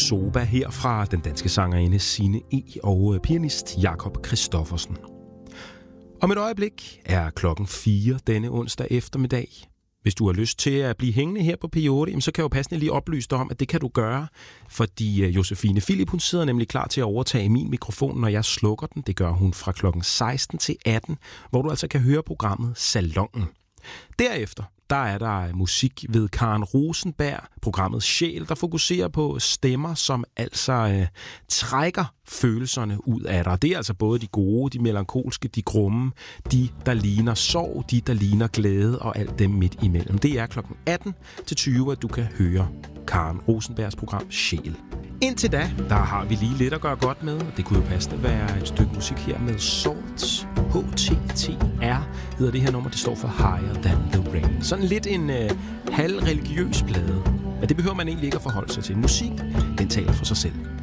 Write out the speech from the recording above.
Soba her fra den danske sangerinde Signe E. og pianist Jakob Christoffersen. Om et øjeblik er klokken 4 denne onsdag eftermiddag. Hvis du har lyst til at blive hængende her på P8, så kan jeg jo passende lige oplyse dig om, at det kan du gøre, fordi Josefine Philip, hun sidder nemlig klar til at overtage min mikrofon, når jeg slukker den. Det gør hun fra klokken 16 til 18, hvor du altså kan høre programmet Salonen. Derefter der er der musik ved Karen Rosenberg, programmet Sjæl, der fokuserer på stemmer, som altså trækker følelserne ud af dig. Det er altså både de gode, de melankolske, de grumme, de der ligner sorg, de der ligner glæde og alt dem midt imellem. Det er klokken 18 til 20, at du kan høre Karen Rosenbergs program Sjæl. Indtil da, der har vi lige lidt at gøre godt med. Det kunne jo passende være et stykke musik her med Salt. HTTR hedder det her nummer. Det står for Higher Than The Rain. Sådan lidt en halvreligiøs plade. Men det behøver man egentlig ikke at forholde sig til. Musik, den taler for sig selv.